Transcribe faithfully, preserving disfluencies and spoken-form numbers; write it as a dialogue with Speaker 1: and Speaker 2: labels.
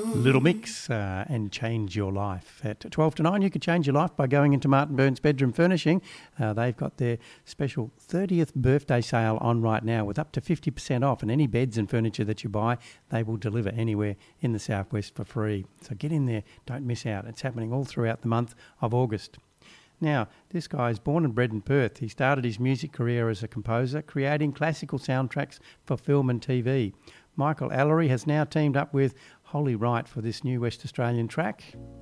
Speaker 1: Little Mix uh, and change your life. At twelve to nine, you could change your life by going into Martin Burns Bedroom Furnishing. Uh, they've got their special thirtieth birthday sale on right now with up to fifty percent off, and any beds and furniture that you buy, they will deliver anywhere in the southwest for free. So get in there, don't miss out. It's happening all throughout the month of August. Now, this guy is born and bred in Perth. He started his music career as a composer, creating classical soundtracks for film and T V. Michael Ellery has now teamed up with Holly Wright for this new West Australian track.